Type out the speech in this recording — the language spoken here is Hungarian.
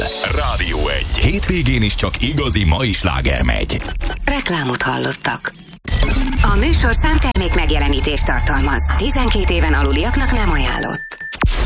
Rádió 1. Hétvégén is csak igazi mai sláger megy. Reklámot hallottak. A műsor számtermék megjelenítést tartalmaz. 12 éven aluliaknak nem ajánlott.